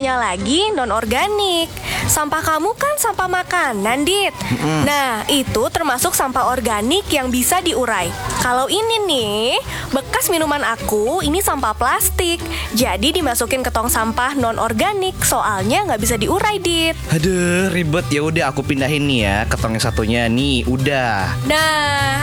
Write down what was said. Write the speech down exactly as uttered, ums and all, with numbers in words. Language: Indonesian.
satunya lagi non-organik. Sampah kamu kan sampah makanan, Dit. Mm-mm. Nah, itu termasuk sampah organik yang bisa diurai. Kalau ini nih, bekas minuman aku, ini sampah plastik. Jadi dimasukin ke tong sampah non-organik, soalnya nggak bisa diurai, Dit. Aduh, ribet. Ya udah aku pindahin nih ya ke tong yang satunya nih. Udah. Nah,